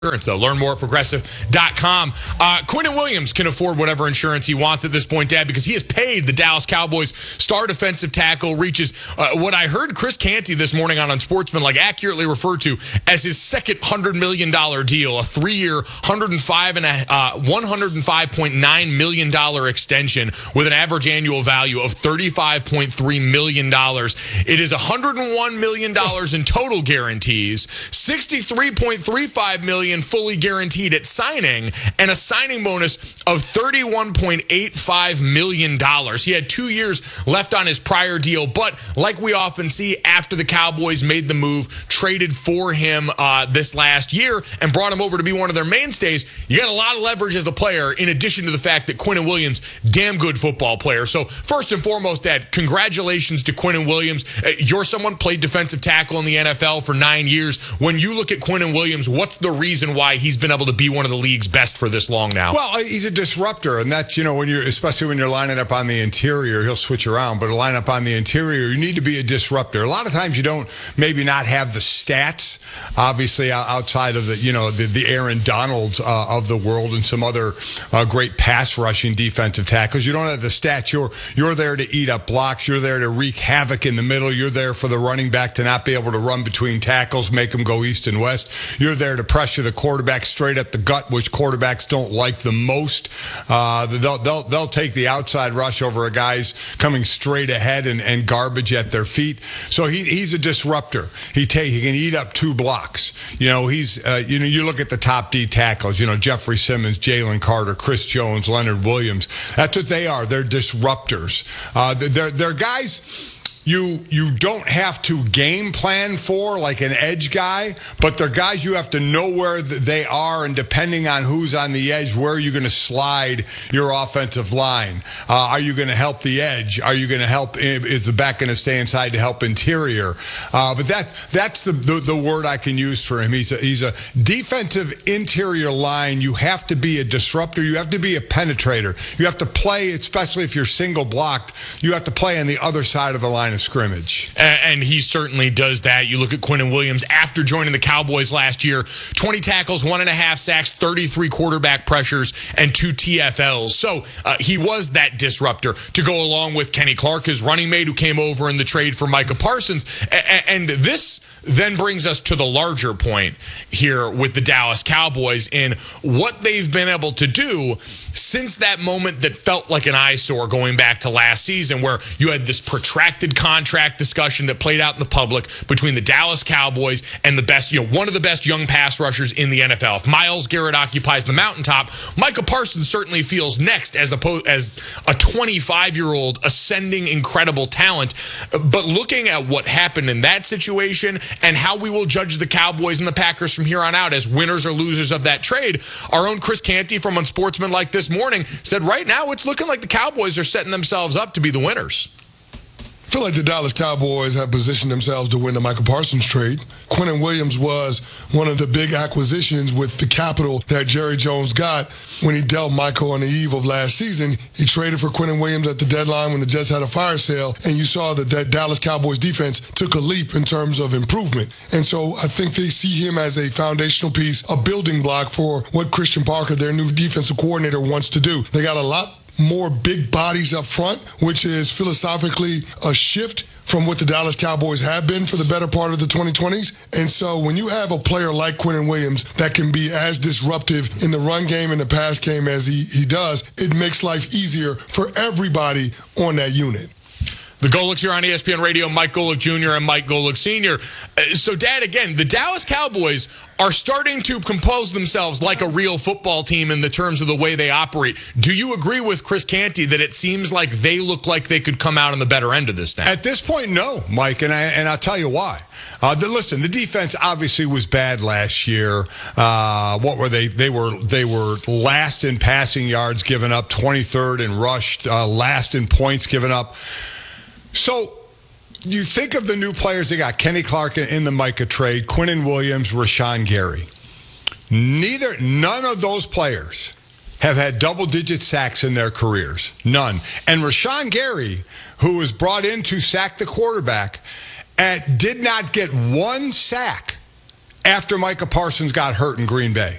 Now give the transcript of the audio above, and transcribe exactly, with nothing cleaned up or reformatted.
Insurance, though. Learn more at progressive dot com. Uh, Quinnen Williams can afford whatever insurance he wants at this point, Dad, because he has paid the Dallas Cowboys star defensive tackle, reaches uh, what I heard Chris Canty this morning on Unsportsman like accurately referred to as his second one hundred million dollars deal, a three-year, one hundred five and a, uh, one hundred five point nine million dollars extension with an average annual value of thirty-five point three million dollars. It is one hundred one million dollars in total guarantees, sixty-three point three five million dollars fully guaranteed at signing, and a signing bonus of thirty-one point eight five million dollars. He had two years left on his prior deal, but like we often see after the Cowboys made the move, traded for him uh, this last year and brought him over to be one of their mainstays, you got a lot of leverage as a player in addition to the fact that Quinnen Williams, damn good football player. So first and foremost, Dad, congratulations to Quinnen Williams. Uh, you're someone played defensive tackle in the N F L for nine years. When you look at Quinnen Williams, what's the reason why he's been able to be one of the league's best for this long now? Well, he's a disruptor, and that's, you know, when you're, especially when you're lining up on the interior, he'll switch around, but to line up on the interior, you need to be a disruptor. A lot of times you don't maybe not have the stats, obviously, outside of the, you know, the, the Aaron Donalds uh, of the world and some other uh, great pass rushing defensive tackles. You don't have the stats. You're, you're there to eat up blocks. You're there to wreak havoc in the middle. You're there for the running back to not be able to run between tackles, make them go east and west. You're there to pressure the quarterback straight at the gut, which quarterbacks don't like the most. Uh, they'll, they'll, they'll take the outside rush over a guy's coming straight ahead and, and garbage at their feet. So he, he's a disruptor. He take, he can eat up two blocks. You know, he's, uh, you know, you look at the top D tackles, you know, Jeffrey Simmons, Jalen Carter, Chris Jones, Leonard Williams. That's what they are. They're disruptors. Uh, they're, they're guys you you don't have to game plan for like an edge guy, but they're guys you have to know where they are, and depending on who's on the edge, where are you going to slide your offensive line? Uh, are you going to help the edge? Are you going to help? Is the back going to stay inside to help interior? Uh, but that that's the, the the word I can use for him. He's a, he's a defensive interior line. You have to be a disruptor. You have to be a penetrator. You have to play, especially if you're single blocked, you have to play on the other side of the line of scrimmage. And he certainly does that. You look at Quinnen Williams after joining the Cowboys last year, twenty tackles, one and a half sacks, thirty-three quarterback pressures, and two T F Ls. So uh, he was that disruptor to go along with Kenny Clark, his running mate, who came over in the trade for Micah Parsons. A- and this then brings us to the larger point here with the Dallas Cowboys in what they've been able to do since that moment that felt like an eyesore going back to last season, where you had this protracted contract discussion that played out in the public between the Dallas Cowboys and the best, you know, one of the best young pass rushers in the N F L. If Myles Garrett occupies the mountaintop, Micah Parsons certainly feels next as a, as a twenty-five-year-old ascending incredible talent. But looking at what happened in that situation and how we will judge the Cowboys and the Packers from here on out as winners or losers of that trade, our own Chris Canty from Unsportsmanlike this morning said right now it's looking like the Cowboys are setting themselves up to be the winners. I feel like the Dallas Cowboys have positioned themselves to win the Micah Parsons trade. Quinnen Williams was one of the big acquisitions with the capital that Jerry Jones got when he dealt Michael on the eve of last season. He traded for Quinnen Williams at the deadline when the Jets had a fire sale, and you saw that that Dallas Cowboys defense took a leap in terms of improvement. And so I think they see him as a foundational piece, a building block for what Christian Parker, their new defensive coordinator, wants to do. They got a lot more big bodies up front, which is philosophically a shift from what the Dallas Cowboys have been for the better part of the twenty twenties. And so when you have a player like Quinnen Williams that can be as disruptive in the run game and the pass game as he, he does, it makes life easier for everybody on that unit. The Golics here on E S P N Radio, Mike Golic Junior and Mike Golic Senior Uh, so, Dad, again, the Dallas Cowboys are starting to compose themselves like a real football team in the terms of the way they operate. Do you agree with Chris Canty that it seems like they look like they could come out on the better end of this now? At this point, no, Mike, and, I, and I'll tell you why. Uh, the, listen, the defense obviously was bad last year. Uh, what were they? They were they were last in passing yards given up, twenty-third in rushed, uh, last in points given up. So you think of the new players they got, Kenny Clark in the Micah trade, Quinnen Williams, Rashawn Gary. Neither, none of those players have had double-digit sacks in their careers. None. And Rashawn Gary, who was brought in to sack the quarterback, at, did not get one sack after Micah Parsons got hurt in Green Bay.